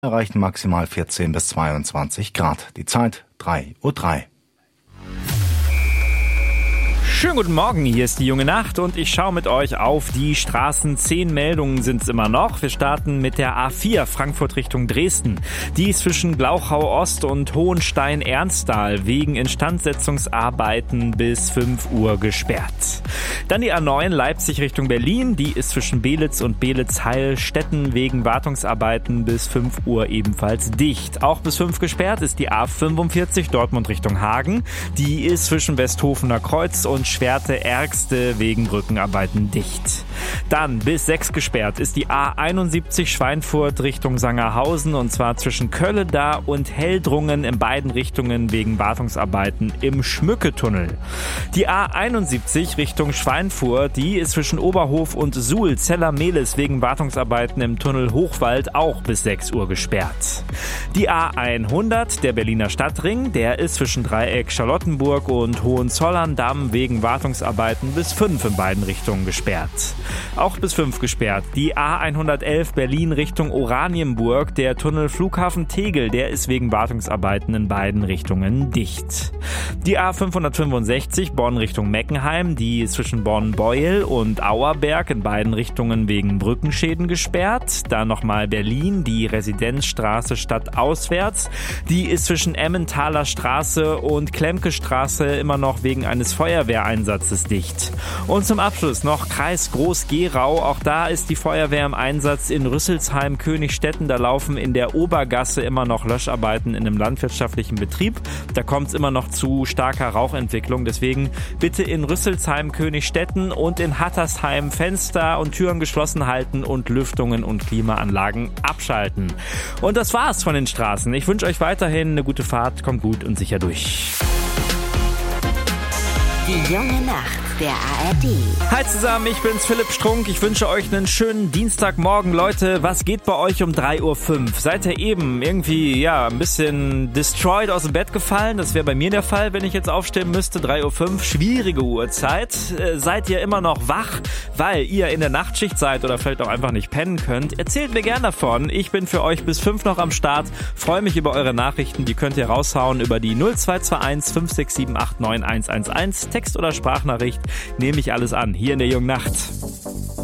erreichen maximal 14 bis 22 Grad. Die Zeit 3:03 Uhr. Schönen guten Morgen, hier ist die junge Nacht und ich schaue mit euch auf die Straßen. 10 Meldungen sind es immer noch. Wir starten mit der A4 Frankfurt Richtung Dresden. Die ist zwischen Glauchau Ost und Hohenstein-Ernsthal wegen Instandsetzungsarbeiten bis 5 Uhr gesperrt. Dann die A9 Leipzig Richtung Berlin. Die ist zwischen Belitz und Belitz-Heilstätten wegen Wartungsarbeiten bis 5 Uhr ebenfalls dicht. Auch bis 5 gesperrt ist die A45 Dortmund Richtung Hagen. Die ist zwischen Westhofener Kreuz und Schwerte-Ergste wegen Brückenarbeiten dicht. Dann bis 6 gesperrt ist die A71 Schweinfurt Richtung Sangerhausen und zwar zwischen Kölleda und Heldrungen in beiden Richtungen wegen Wartungsarbeiten im Schmücketunnel. Die A71 Richtung Schweinfurt, die ist zwischen Oberhof und Suhl Zeller-Mehlis wegen Wartungsarbeiten im Tunnel Hochwald auch bis 6 Uhr gesperrt. Die A100, der Berliner Stadtring, der ist zwischen Dreieck Charlottenburg und Hohenzollern-Damm wegen Wartungsarbeiten bis 5 in beiden Richtungen gesperrt. Auch bis 5 gesperrt. Die A111 Berlin Richtung Oranienburg, der Tunnel Flughafen Tegel, der ist wegen Wartungsarbeiten in beiden Richtungen dicht. Die A565 Bonn Richtung Meckenheim, die ist zwischen Bonn-Beuel und Auerberg in beiden Richtungen wegen Brückenschäden gesperrt. Dann nochmal Berlin, die Residenzstraße stadtauswärts, die ist zwischen Emmentaler Straße und Klemke Straße immer noch wegen eines Feuerwehreinsatzes dicht. Und zum Abschluss noch Kreis Groß-Gerau. Auch da ist die Feuerwehr im Einsatz in Rüsselsheim, Königstetten. Da laufen in der Obergasse immer noch Löscharbeiten in einem landwirtschaftlichen Betrieb. Da kommt es immer noch zu starker Rauchentwicklung. Deswegen bitte in Rüsselsheim, Königstetten und in Hattersheim Fenster und Türen geschlossen halten und Lüftungen und Klimaanlagen abschalten. Und das war's von den Straßen. Ich wünsche euch weiterhin eine gute Fahrt. Kommt gut und sicher durch. Die junge Nacht der ARD. Hi zusammen, ich bin's Philipp Strunk. Ich wünsche euch einen schönen Dienstagmorgen. Leute, was geht bei euch um 3:05 Uhr? Seid ihr eben irgendwie, ein bisschen destroyed aus dem Bett gefallen? Das wäre bei mir der Fall, wenn ich jetzt aufstehen müsste. 3:05 Uhr, schwierige Uhrzeit. Seid ihr immer noch wach, weil ihr in der Nachtschicht seid oder vielleicht auch einfach nicht pennen könnt? Erzählt mir gern davon. Ich bin für euch bis 5 noch am Start. Freue mich über eure Nachrichten. Die könnt ihr raushauen über die 0221 567 89111. Text oder Sprachnachricht. Nehme ich alles an, hier in der jungen Nacht.